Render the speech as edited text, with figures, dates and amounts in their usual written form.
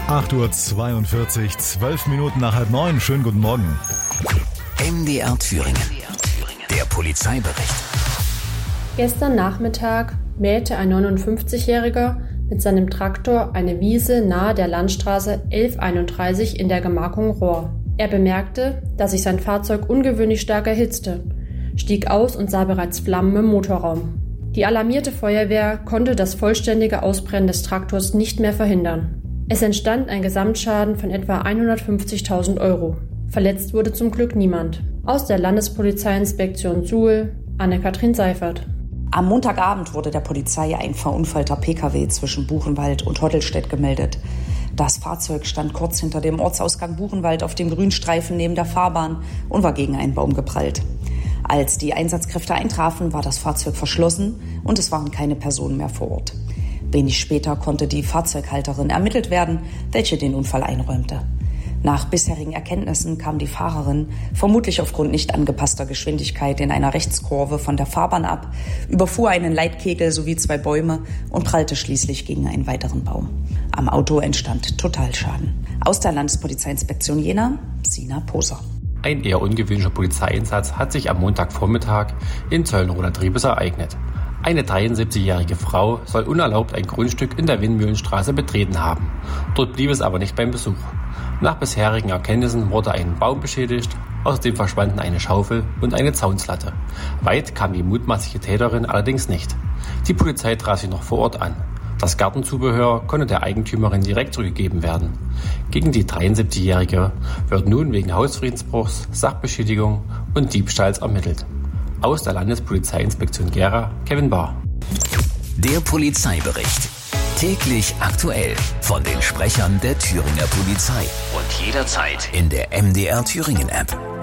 8:42 Uhr, 12 Minuten nach 8:30. Schönen guten Morgen. MDR Thüringen. Der Polizeibericht. Gestern Nachmittag mähte ein 59-Jähriger mit seinem Traktor eine Wiese nahe der Landstraße 1131 in der Gemarkung Rohr. Er bemerkte, dass sich sein Fahrzeug ungewöhnlich stark erhitzte, stieg aus und sah bereits Flammen im Motorraum. Die alarmierte Feuerwehr konnte das vollständige Ausbrennen des Traktors nicht mehr verhindern. Es entstand ein Gesamtschaden von etwa 150.000 €. Verletzt wurde zum Glück niemand. Aus der Landespolizeiinspektion Suhl, Anne-Kathrin Seifert. Am Montagabend wurde der Polizei ein verunfallter Pkw zwischen Buchenwald und Hottelstedt gemeldet. Das Fahrzeug stand kurz hinter dem Ortsausgang Buchenwald auf dem Grünstreifen neben der Fahrbahn und war gegen einen Baum geprallt. Als die Einsatzkräfte eintrafen, war das Fahrzeug verschlossen und es waren keine Personen mehr vor Ort. Wenig später konnte die Fahrzeughalterin ermittelt werden, welche den Unfall einräumte. Nach bisherigen Erkenntnissen kam die Fahrerin vermutlich aufgrund nicht angepasster Geschwindigkeit in einer Rechtskurve von der Fahrbahn ab, überfuhr einen Leitkegel sowie 2 Bäume und prallte schließlich gegen einen weiteren Baum. Am Auto entstand Totalschaden. Aus der Landespolizeiinspektion Jena, Sina Poser. Ein eher ungewöhnlicher Polizeieinsatz hat sich am Montagvormittag in Zöllenroder-Triebes ereignet. Eine 73-jährige Frau soll unerlaubt ein Grundstück in der Windmühlenstraße betreten haben. Dort blieb es aber nicht beim Besuch. Nach bisherigen Erkenntnissen wurde ein Baum beschädigt, außerdem verschwanden eine Schaufel und eine Zaunslatte. Weit kam die mutmaßliche Täterin allerdings nicht. Die Polizei traf sie noch vor Ort an. Das Gartenzubehör konnte der Eigentümerin direkt zurückgegeben werden. Gegen die 73-Jährige wird nun wegen Hausfriedensbruchs, Sachbeschädigung und Diebstahls ermittelt. Aus der Landespolizeiinspektion Gera, Kevin Bahr. Der Polizeibericht. Täglich aktuell von den Sprechern der Thüringer Polizei. Und jederzeit in der MDR Thüringen App.